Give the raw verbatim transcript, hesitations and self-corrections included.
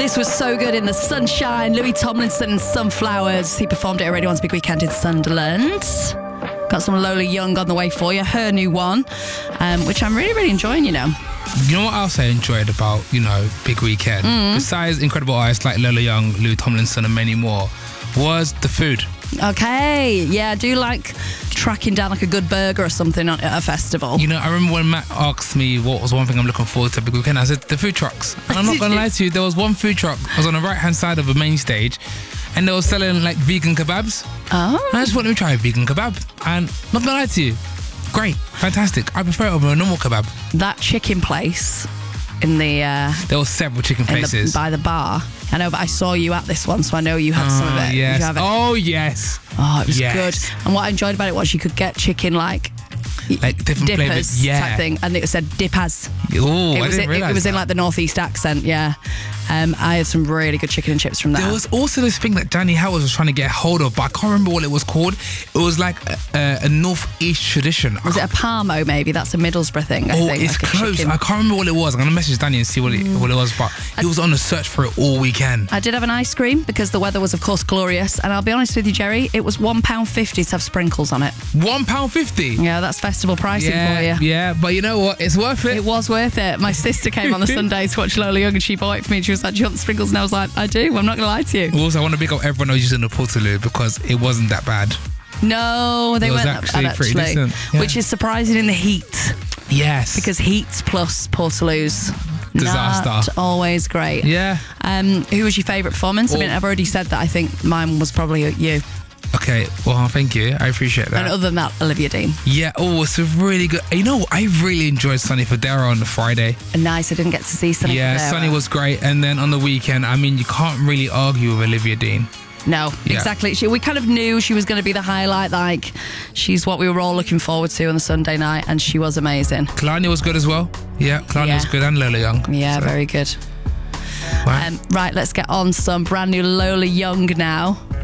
This was so good in the sunshine. Louis Tomlinson and Sunflowers. He performed it at Radio one's Big Weekend in Sunderland. Got some Lola Young on the way for you, her new one, um, which I'm really, really enjoying, you know. You know what else I enjoyed about, you know, Big Weekend, mm. besides incredible artists like Lola Young, Louis Tomlinson and many more, was the food. Okay, yeah, I do like tracking down like a good burger or something at a festival. You know, I remember when Matt asked me what was one thing I'm looking forward to Big Weekend, I said the food trucks. And I'm not going to lie to you, there was one food truck, I was on the right-hand side of the main stage, and they were selling like vegan kebabs. Oh. And I just wanted to try a vegan kebab. And not going to lie to you, great, fantastic. I prefer it over a normal kebab. That chicken place in the... Uh, there were several chicken places. The, by the bar. I know, but I saw you at this one, so I know you had oh, some of it. Yes. Did you have it? Oh, yes. Oh, it was yes. good. And what I enjoyed about it was you could get chicken like... Like different dippers flavors, yeah. type thing, and it said dippers. Oh, it I was didn't it, realize it was that. in like the northeast accent, yeah. Um, I had some really good chicken and chips from that. There was also this thing that Danny Howard was trying to get hold of, but I can't remember what it was called. It was like a, a northeast tradition. Was it a Parmo? Maybe that's a Middlesbrough thing. I oh, think, it's like close. I can't remember what it was. I'm gonna message Danny and see what it mm. what it was, but he was on the search for it all weekend. I did have an ice cream because the weather was, of course, glorious. And I'll be honest with you, Jerry, it was one pound fifty to have sprinkles on it. One pound fifty. Yeah, that's festival pricing yeah, for you. Yeah, but you know what? It's worth it. It was worth it. My sister came on the Sunday to watch Lola Young and she bought it for me and she was like, do you want the sprinkles? And I was like, I do. I'm not going to lie to you. Also, I want to pick up everyone who's using the Portaloo because it wasn't that bad. No, they it was weren't actually that bad, pretty actually. decent. Yeah. Which is surprising in the heat. Yes. Because heat plus Portaloos. Disaster. Not always great. Yeah. Um, who was your favourite performance? Oh. I mean, I've already said that. I think mine was probably you. Okay, well, thank you. I appreciate that. And other than that, Olivia Dean. Yeah, oh, it's a really good... You know, I really enjoyed Sonny Fodera on the Friday. Nice, I didn't get to see Sonny Yeah, Fodera. Sonny was great. And then on the weekend, I mean, you can't really argue with Olivia Dean. No, yeah. exactly. She, we kind of knew she was going to be the highlight. Like, she's what we were all looking forward to on the Sunday night, and she was amazing. Kalani was good as well. Yeah, Kalani yeah. was good, and Lola Young. Yeah, so. very good. Wow. Um, right, let's get on some brand new Lola Young now.